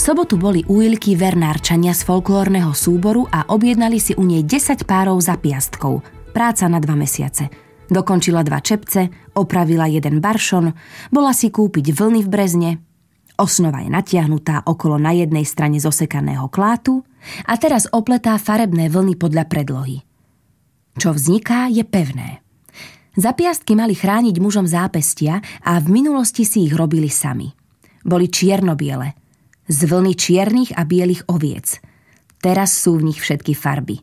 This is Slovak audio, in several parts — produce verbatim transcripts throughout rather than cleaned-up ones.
sobotu boli u Ilky vernárčania z folklórneho súboru a objednali si u nej desať párov zapiastkov. Práca na dva mesiace. Dokončila dva čepce, opravila jeden baršon, bola si kúpiť vlny v Brezne, osnova je natiahnutá okolo na jednej strane zosekaného klátu a teraz opletá farebné vlny podľa predlohy. Čo vzniká, je pevné. Zapiastky mali chrániť mužom zápestia a v minulosti si ich robili sami. Boli čierno-biele, z vlny čiernych a bielých oviec. Teraz sú v nich všetky farby.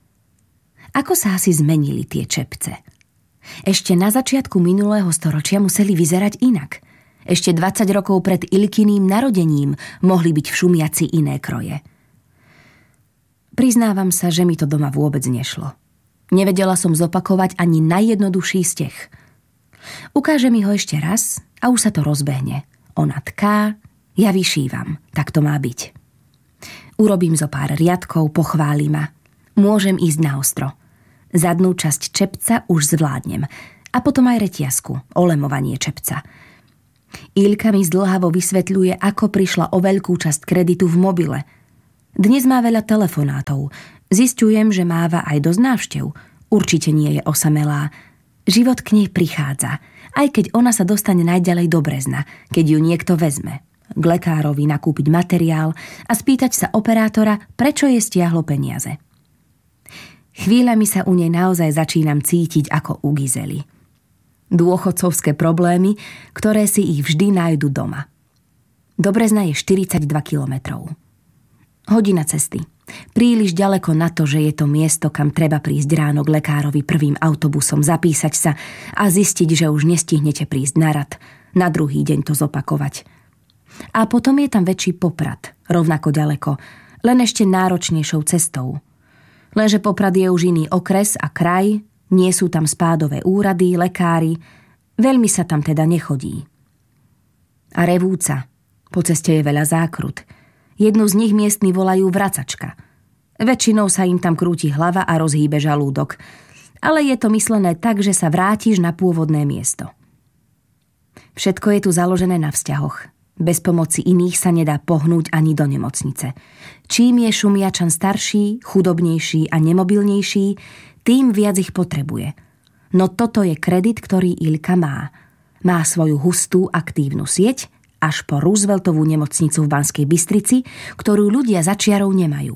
Ako sa asi zmenili tie čepce? Ešte na začiatku minulého storočia museli vyzerať inak. Ešte dvadsať rokov pred Ilkyným narodením mohli byť v šumiaci iné kroje. Priznávam sa, že mi to doma vôbec nešlo. Nevedela som zopakovať ani najjednoduchší steh. Ukáže mi ho ešte raz a už sa to rozbehne. Ona tká, ja vyšívam. Tak to má byť. Urobím zo pár riadkov, pochváli ma. Môžem ísť na ostro. Zadnú časť čepca už zvládnem. A potom aj reťazku, olemovanie čepca. Ilka mi zdĺhavo vysvetľuje, ako prišla o veľkú časť kreditu v mobile. Dnes má veľa telefonátov. Zisťujem, že máva aj dosť návštev. Určite nie je osamelá. Život k nej prichádza, aj keď ona sa dostane najďalej do Brezna, keď ju niekto vezme. K lekárovi nakúpiť materiál a spýtať sa operátora, prečo jej stiahlo peniaze. Chvíľami sa u nej naozaj začínam cítiť ako u Gizely. Dôchodcovské problémy, ktoré si ich vždy nájdu doma. Do Brezna je štyridsaťdva kilometrov. Hodina cesty. Príliš ďaleko na to, že je to miesto, kam treba prísť ráno k lekárovi prvým autobusom, zapísať sa a zistiť, že už nestihnete prísť na rad, na druhý deň to zopakovať. A potom je tam väčší Poprad, rovnako ďaleko, len ešte náročnejšou cestou. Lenže Poprad je už iný okres a kraj, nie sú tam spádové úrady, lekári, veľmi sa tam teda nechodí. A Revúca, po ceste je veľa zákrut. Jednu z nich miestni volajú vracačka. Väčšinou sa im tam krúti hlava a rozhýbe žalúdok, ale je to myslené tak, že sa vrátiš na pôvodné miesto. Všetko je tu založené na vzťahoch. Bez pomoci iných sa nedá pohnúť ani do nemocnice. Čím je Šumiačan starší, chudobnejší a nemobilnejší, tým viac ich potrebuje. No toto je kredit, ktorý Ilka má. Má svoju hustú, aktívnu sieť, až po Rooseveltovú nemocnicu v Banskej Bystrici, ktorú ľudia za čiarou nemajú.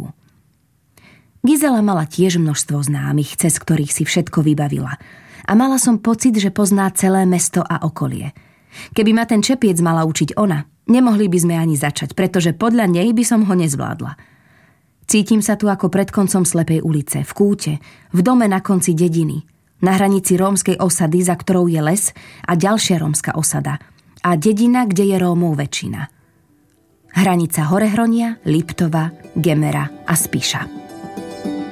Gizela mala tiež množstvo známych, cez ktorých si všetko vybavila. A mala som pocit, že pozná celé mesto a okolie. Keby ma ten čepiec mala učiť ona, nemohli by sme ani začať, pretože podľa nej by som ho nezvládla. Cítim sa tu ako pred koncom slepej ulice, v kúte, v dome na konci dediny, na hranici rómskej osady, za ktorou je les, a ďalšia rómska osada, a dedina, kde je Rómov väčšina. Hranica Horehronia, Liptova, Gemera a Spiša.